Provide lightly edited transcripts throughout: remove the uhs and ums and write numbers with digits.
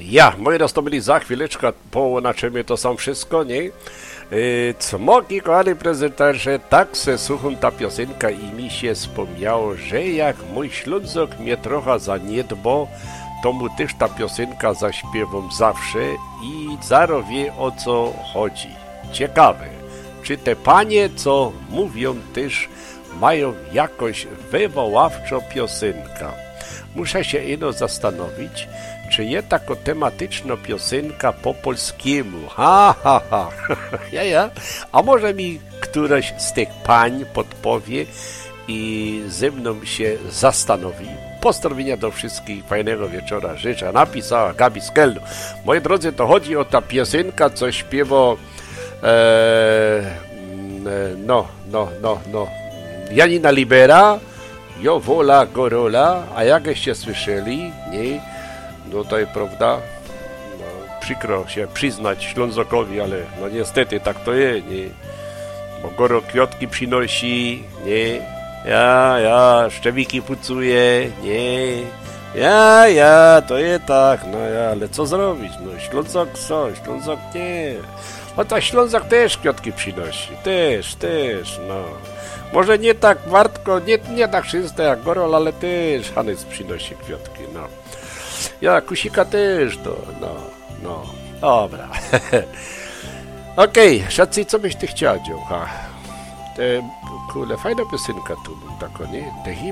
Ja, moi raz to byli za chwileczkę, połączymy to sam wszystko, nie? Cmoki, kochany prezenterze, tak se słucham ta piosenka i mi się wspomniało, że jak mój Ślązok mnie trochę zaniedbał, to mu też ta piosenka zaśpiewam zawsze i zaro wie, o co chodzi. Ciekawe, czy te panie, co mówią, też mają jakoś wywoławczo piosenka. Muszę się ino zastanowić, czy jest taka tematyczna piosenka po polskiemu. Ha. Ja. A może mi któraś z tych pań podpowie i ze mną się zastanowi. Pozdrowienia do wszystkich, fajnego wieczora życzę. Napisała Gabi z Kelnu. Moi drodzy, to chodzi o ta piosenka, co śpiewa Janina Libera, Jo wola gorola, a jakście słyszeli, nie? No to jest prawda, no, przykro się przyznać Ślązokowi, ale no niestety tak to jest, nie? Bo goro kwiatki przynosi, nie? Ja, szczewiki pucuje, nie? Ja, to jest tak, no ja, ale co zrobić, no Ślązok Ślązok nie. No to Ślązok też kwiatki przynosi, też, no. Może nie tak wartko, nie tak czyste jak gorol, ale też Hanys przynosi kwiatki, no. Ja, kusika też, to, no, dobra. Okej, szacy, co byś ty chciała, dziołcha? Kule, fajna piosenka tu, tako, nie?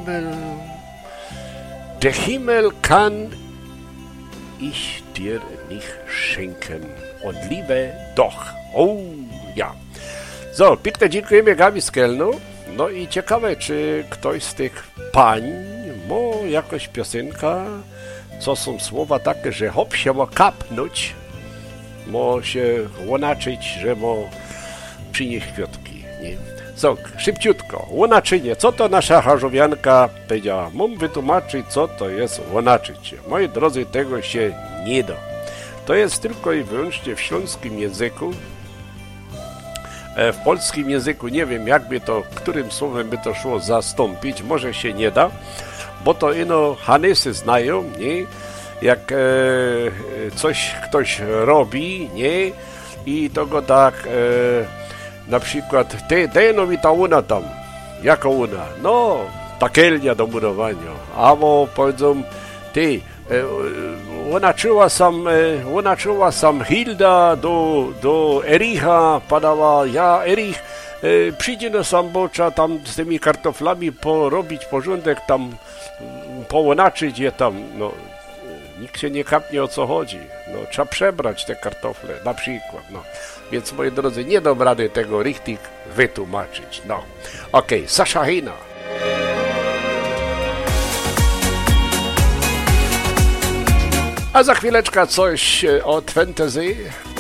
Der Himmel kann ich dir nicht schenken und Liebe doch. Ja. So, pięknie dziękujemy Gabi z Kelnu. No i ciekawe, czy ktoś z tych pań ma jakaś piosenka, co są słowa takie, że hop się ma kapnąć, ma się łonaczyć, że ma przynieść kwiatki, nie? So, szybciutko, łonaczynie, co to nasza harzowianka powiedziała? Mam wytłumaczyć, co to jest łonaczyć się. Moi drodzy, tego się nie da. To jest tylko i wyłącznie w śląskim języku. W polskim języku nie wiem, jakby to, którym słowem by to szło zastąpić, może się nie da, bo to ino Hanysy znają, nie? Jak coś ktoś robi, nie? I to go tak, na przykład, no mi ta łuna tam, jaka łuna? No, takielnia do murowania, albo powiedzą, łonaczyła sam Hilda do Ericha, padała, Erich przyjdzie do Sambocza tam z tymi kartoflami porobić porządek, tam połonaczyć je tam, no nikt się nie kapnie, o co chodzi, no trzeba przebrać te kartofle, na przykład, no. Więc moi drodzy, nie dam rady tego richtig wytłumaczyć, no. Okej, Sasha Hina. A za chwileczkę coś od fantasy.